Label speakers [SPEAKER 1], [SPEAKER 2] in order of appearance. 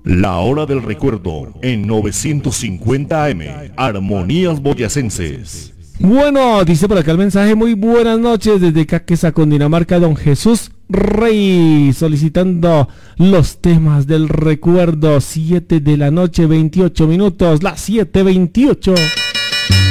[SPEAKER 1] La hora del recuerdo en 950 AM, Armonías Boyacenses.
[SPEAKER 2] Bueno, dice por acá el mensaje: muy buenas noches desde Caquesa, Cundinamarca, don Jesús Rey, solicitando los temas del recuerdo. 7 de la noche, 28 minutos, las 7:28.